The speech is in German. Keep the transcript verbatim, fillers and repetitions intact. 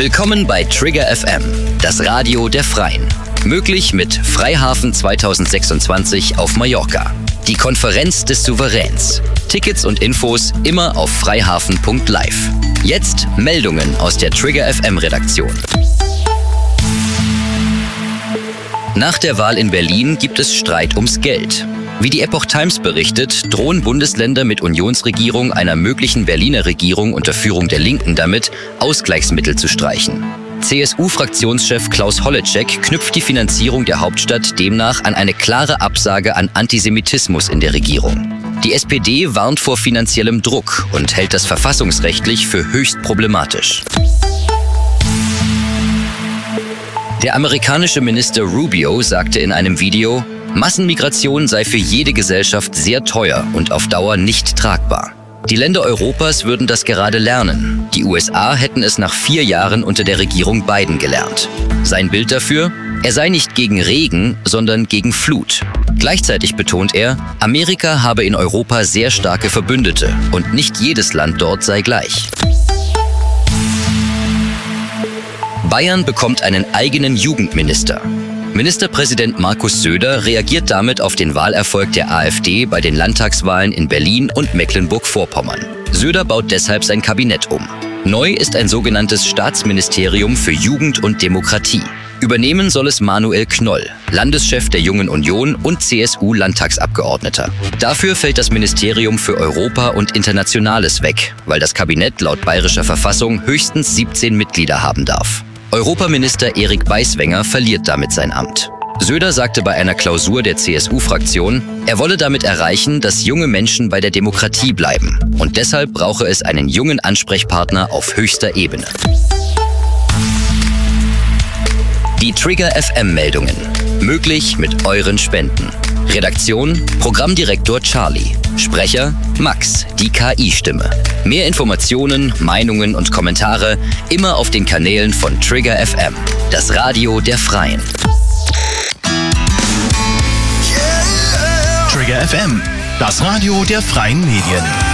Willkommen bei Trigger F M, das Radio der Freien. Möglich mit Freihafen zweitausendsechsundzwanzig auf Mallorca. Die Konferenz des Souveräns. Tickets und Infos immer auf freihafen punkt live. Jetzt Meldungen aus der Trigger F M-Redaktion. Nach der Wahl in Berlin gibt es Streit ums Geld. Wie die Epoch Times berichtet, drohen Bundesländer mit Unionsregierung einer möglichen Berliner Regierung unter Führung der Linken damit, Ausgleichsmittel zu streichen. C S U-Fraktionschef Klaus Holleczek knüpft die Finanzierung der Hauptstadt demnach an eine klare Absage an Antisemitismus in der Regierung. Die S P D warnt vor finanziellem Druck und hält das verfassungsrechtlich für höchst problematisch. Der amerikanische Minister Rubio sagte in einem Video, Massenmigration sei für jede Gesellschaft sehr teuer und auf Dauer nicht tragbar. Die Länder Europas würden das gerade lernen. Die U S A hätten es nach vier Jahren unter der Regierung Biden gelernt. Sein Bild dafür? Er sei nicht gegen Regen, sondern gegen Flut. Gleichzeitig betont er, Amerika habe in Europa sehr starke Verbündete und nicht jedes Land dort sei gleich. Bayern bekommt einen eigenen Jugendminister. Ministerpräsident Markus Söder reagiert damit auf den Wahlerfolg der AfD bei den Landtagswahlen in Berlin und Mecklenburg-Vorpommern. Söder baut deshalb sein Kabinett um. Neu ist ein sogenanntes Staatsministerium für Jugend und Demokratie. Übernehmen soll es Manuel Knoll, Landeschef der Jungen Union und C S U-Landtagsabgeordneter. Dafür fällt das Ministerium für Europa und Internationales weg, weil das Kabinett laut bayerischer Verfassung höchstens siebzehn Mitglieder haben darf. Europaminister Erik Beiswenger verliert damit sein Amt. Söder sagte bei einer Klausur der C S U-Fraktion, er wolle damit erreichen, dass junge Menschen bei der Demokratie bleiben. Und deshalb brauche es einen jungen Ansprechpartner auf höchster Ebene. Die Trigger F M-Meldungen. Möglich mit euren Spenden. Redaktion: Programmdirektor Charlie. Sprecher: Max, die K I-Stimme. Mehr Informationen, Meinungen und Kommentare immer auf den Kanälen von Trigger F M, das Radio der Freien. Trigger F M, das Radio der Freien Medien.